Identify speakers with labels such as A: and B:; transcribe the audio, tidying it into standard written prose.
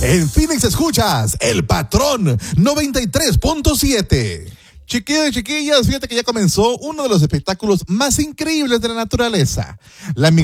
A: En Phoenix escuchas El Patrón 93.7. Chiquillos y chiquillas, fíjate que ya comenzó uno de los espectáculos más increíbles de la naturaleza. La